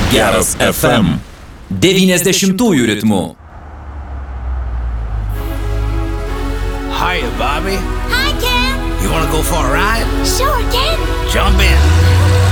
Geras FM 90-ųjų ritmų. Hiya, Bobby. Hi, Ken. You wanna go for a ride? Sure, Ken. Jump in.